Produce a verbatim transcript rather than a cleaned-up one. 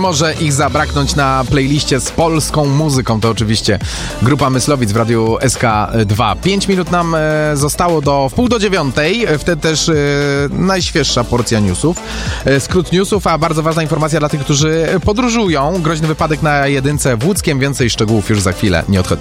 może ich zabraknąć na playliście z polską muzyką. To oczywiście grupa Myslowic w Radiu S K dwa. Pięć minut nam e, zostało do wpół do dziewiątej. Wtedy też e, najświeższa porcja newsów. E, skrót newsów, a bardzo ważna informacja dla tych, którzy podróżują. Groźny wypadek na jedynce w Łódzkiem. Więcej szczegółów już za chwilę. Nie odchodźcie.